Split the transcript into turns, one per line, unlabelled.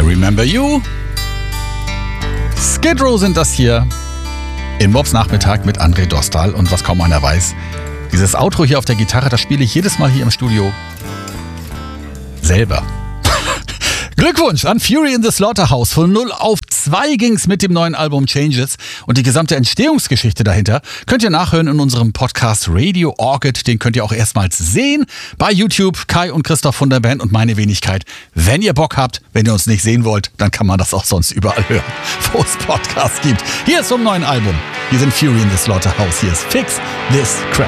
Remember You. Skid Row sind das hier in Bobs Nachmittag mit André Dostal. Und was kaum einer weiß, dieses Outro hier auf der Gitarre, das spiele ich jedes Mal hier im Studio selber. Glückwunsch an Fury in the Slaughterhouse. Von 0 auf 2 ging's mit dem neuen Album Changes. Und die gesamte Entstehungsgeschichte dahinter könnt ihr nachhören in unserem Podcast Radio Orchid. Den könnt ihr auch erstmals sehen bei YouTube. Kai und Christoph von der Band und meine Wenigkeit. Wenn ihr Bock habt, wenn ihr uns nicht sehen wollt, dann kann man das auch sonst überall hören, wo es Podcasts gibt. Hier ist zum neuen Album. Hier sind Fury in the Slaughterhouse. Hier ist Fix This Crack.